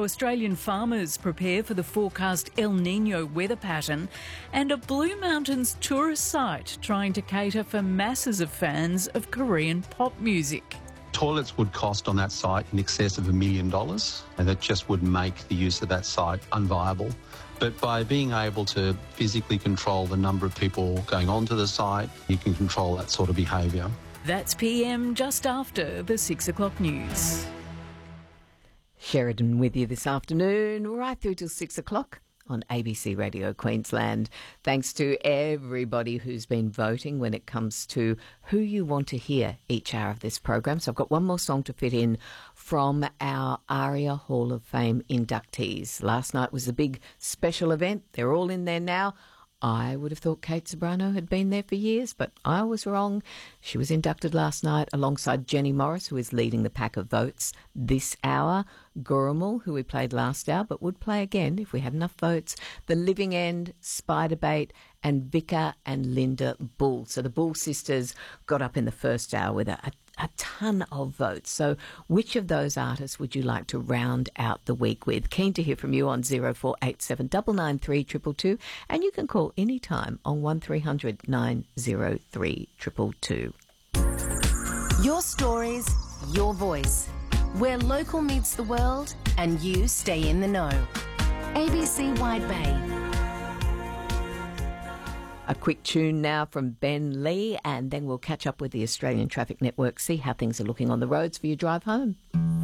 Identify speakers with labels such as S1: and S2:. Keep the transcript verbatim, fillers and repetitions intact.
S1: Also, Australian farmers prepare for the forecast El Nino weather pattern, and a Blue Mountains tourist site trying to cater for masses of fans of Korean pop music.
S2: Toilets would cost on that site in excess of a million dollars, and that just would make the use of that site unviable. But by being able to physically control the number of people going onto the site, you can control that sort of behaviour.
S1: That's P M just after the six o'clock news.
S3: Sheridan with you this afternoon, right through till six o'clock on A B C Radio Queensland. Thanks to everybody who's been voting when it comes to who you want to hear each hour of this program. So I've got one more song to fit in from our ARIA Hall of Fame inductees. Last night was a big special event. They're all in there now. I would have thought Kate Ceberano had been there for years, but I was wrong. She was inducted last night alongside Jenny Morris, who is leading the pack of votes this hour. Gurumul, who we played last hour, but would play again if we had enough votes. The Living End, Spiderbait, and Vika and Linda Bull. So the Bull sisters got up in the first hour with a, a a ton of votes. So which of those artists would you like to round out the week with? Keen to hear from you on zero four eight seven nine nine three two two two, and you can call anytime on one three hundred nine oh three two two two.
S4: Your stories, your voice. Where local meets the world and you stay in the know. A B C Wide Bay.
S3: A quick tune now from Ben Lee, and then we'll catch up with the Australian Traffic Network, see how things are looking on the roads for your drive home.